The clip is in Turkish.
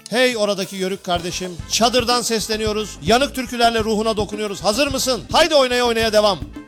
Hey oradaki yörük kardeşim. Çadırdan sesleniyoruz. Yanık türkülerle ruhuna dokunuyoruz. Hazır mısın? Haydi oynaya oynaya devam.